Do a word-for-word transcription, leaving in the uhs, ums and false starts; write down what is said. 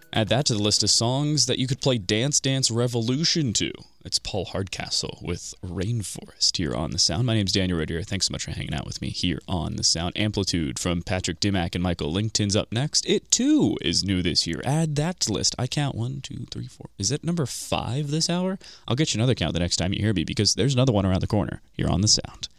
Add that to the list of songs that you could play Dance Dance Revolution to. It's Paul Hardcastle with Rainforest here on The Sound. My name's Daniel Rodier. Thanks so much for hanging out with me here on The Sound. Amplitude from Patrick Dimmack and Michael Linkton's up next. It, too, is new this year. Add that to the list. I count one, two, three, four. Is it number five this hour? I'll get you another count the next time you hear me, because there's another one around the corner here on The Sound.